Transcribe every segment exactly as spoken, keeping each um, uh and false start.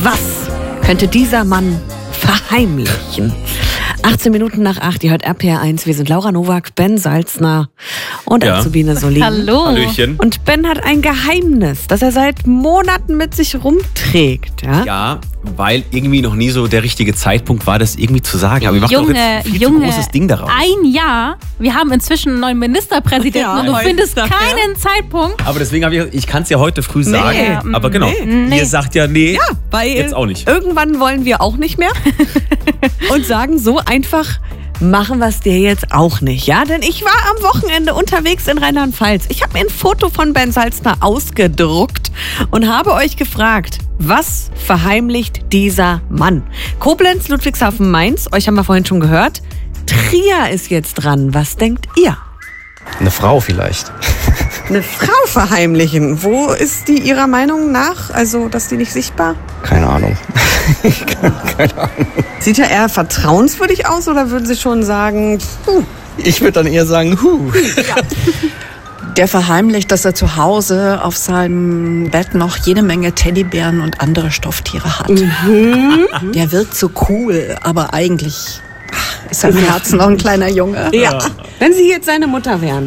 Was könnte dieser Mann verheimlichen? achtzehn Minuten nach acht, ihr hört R P R eins. Wir sind Laura Nowak, Ben Salzner und Ja. Azubine Solin. Hallo. Hallöchen. Und Ben hat ein Geheimnis, das er seit Monaten mit sich rumträgt. Ja? Ja, weil irgendwie noch nie so der richtige Zeitpunkt war, das irgendwie zu sagen. Aber wir machen Junge, doch jetzt viel Junge, zu großes Ding daraus. ein Jahr. Wir haben inzwischen einen neuen Ministerpräsidenten Ja, und du heute findest ist das, keinen Zeitpunkt. Aber deswegen habe ich, ich kann es ja heute früh sagen. Nee. Aber genau, Nee. ihr sagt ja nee, Ja, weil jetzt auch nicht. irgendwann wollen wir auch nicht mehr und sagen so einfach, machen wir es dir jetzt auch nicht. Ja, denn ich war am Wochenende unterwegs in Rheinland-Pfalz. Ich habe mir ein Foto von Ben Salzner ausgedruckt und habe euch gefragt, was verheimlicht dieser Mann? Koblenz, Ludwigshafen, Mainz, euch haben wir vorhin schon gehört. Trier ist jetzt dran. Was denkt ihr? Eine Frau vielleicht. Eine Frau verheimlichen. Wo ist die Ihrer Meinung nach? Also, dass die nicht sichtbar? Keine Ahnung. Keine Ahnung. Sieht ja eher vertrauenswürdig aus oder würden Sie schon sagen, puh, Ich würde dann eher sagen, huh. Der verheimlicht, dass er zu Hause auf seinem Bett noch jede Menge Teddybären und andere Stofftiere hat. Der wirkt so cool, aber eigentlich ach, ist er im Herzen noch ein kleiner Junge. ja. Wenn Sie jetzt seine Mutter wären.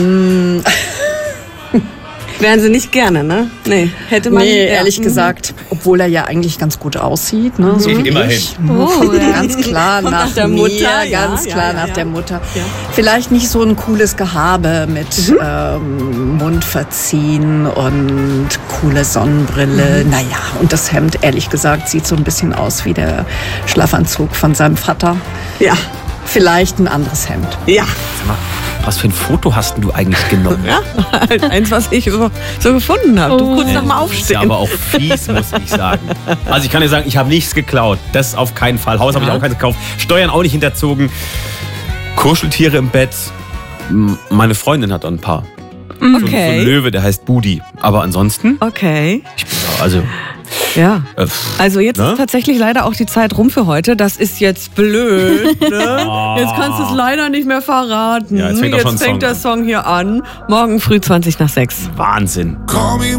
Wären Sie nicht gerne, ne? Nee, hätte man. Nee, ja. ehrlich Mhm. gesagt, obwohl er ja eigentlich ganz gut aussieht. Ne? So wie Immerhin. ich. Oh, ja. Ganz klar Kommt nach, nach der mir, Mutter, ja, ganz ja, klar ja, nach ja. der Mutter. Ja. Vielleicht nicht so ein cooles Gehabe mit ähm, Mund verziehen und coole Sonnenbrille. Mhm. Naja, und das Hemd, ehrlich gesagt, sieht so ein bisschen aus wie der Schlafanzug von seinem Vater. Ja, Vielleicht ein anderes Hemd. ja. Sag mal, was für ein Foto hast denn du eigentlich genommen? Ja, halt eins, was ich so, so gefunden habe. Du kurz noch mal Das ist ja aufstehen. aber auch fies, muss ich sagen. Also ich kann dir sagen, ich habe nichts geklaut. Das auf keinen Fall. Haus habe ich auch keins gekauft. Steuern auch nicht hinterzogen. Kuscheltiere im Bett. M- Meine Freundin hat ein paar. So, so ein Okay. Löwe, der heißt Budi. Aber ansonsten, Okay. ich, also, Ja. äh, Also jetzt Ne? ist tatsächlich leider auch die Zeit rum für heute. Das ist jetzt blöd. Ne? Jetzt kannst du es leider nicht mehr verraten. Ja, jetzt fängt auch schon ein jetzt fängt Song der Song hier an. Morgen früh zwanzig nach sechs. Wahnsinn.